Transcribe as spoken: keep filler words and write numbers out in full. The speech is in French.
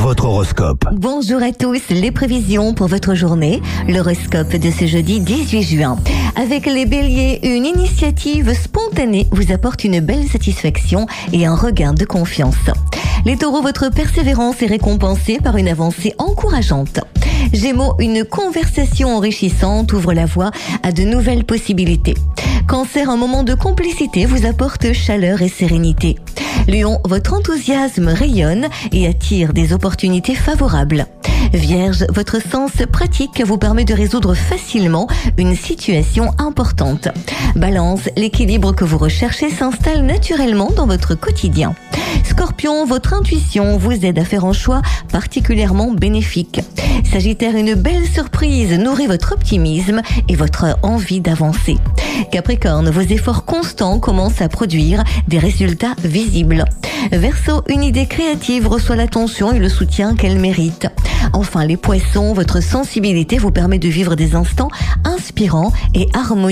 votre horoscope. Bonjour à tous, les prévisions pour votre journée, l'horoscope de ce jeudi dix-huit juin. Avec les béliers, une initiative spontanée vous apporte une belle satisfaction et un regain de confiance. Les taureaux, votre persévérance est récompensée par une avancée encourageante. Gémeaux, une conversation enrichissante ouvre la voie à de nouvelles possibilités. Cancer, un moment de complicité vous apporte chaleur et sérénité. Lion, votre enthousiasme rayonne et attire des opportunités favorables. Vierge, votre sens pratique vous permet de résoudre facilement une situation importante. Balance, l'équilibre que vous recherchez s'installe naturellement dans votre quotidien. Scorpion, votre intuition vous aide à faire un choix particulièrement bénéfique. Sagittaire, une belle surprise nourrit votre optimisme et votre envie d'avancer. Capricorne, vos efforts constants commencent à produire des résultats visibles. Verseau, une idée créative reçoit l'attention et le soutien qu'elle mérite. Enfin, les poissons, votre sensibilité vous permet de vivre des instants inspirants et harmonieux.